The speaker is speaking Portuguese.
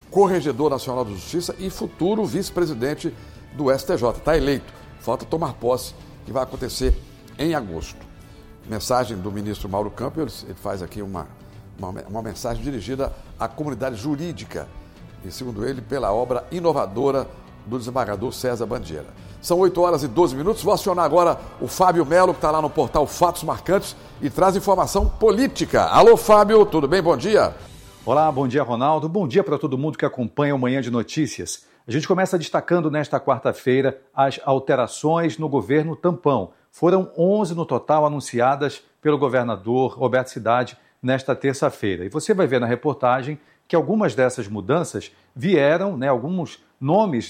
corregedor nacional de justiça e futuro vice-presidente do STJ. Está eleito. Falta tomar posse, que vai acontecer em agosto. Mensagem do ministro Mauro Campos, ele faz aqui uma mensagem dirigida à comunidade jurídica e, segundo ele, pela obra inovadora do desembargador César Bandeira. São 8h12. Vou acionar agora o Fábio Melo, que está lá no portal Fatos Marcantes e traz informação política. Alô, Fábio, tudo bem? Bom dia. Olá, bom dia, Ronaldo. Bom dia para todo mundo que acompanha o Manhã de Notícias. A gente começa destacando nesta quarta-feira as alterações no governo Tampão. Foram 11 no total anunciadas pelo governador Roberto Cidade nesta terça-feira. E você vai ver na reportagem que algumas dessas mudanças vieram, alguns nomes